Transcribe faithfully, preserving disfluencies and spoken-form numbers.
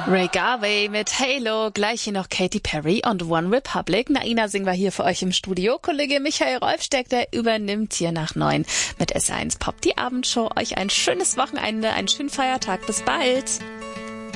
Ray Garvey mit Halo, gleich hier noch Katy Perry und One Republic. Naina singen wir hier für euch im Studio. Kollege Michael Rolfsteck, der übernimmt hier nach neun mit S eins Pop die Abendshow. Euch ein schönes Wochenende, einen schönen Feiertag. Bis bald.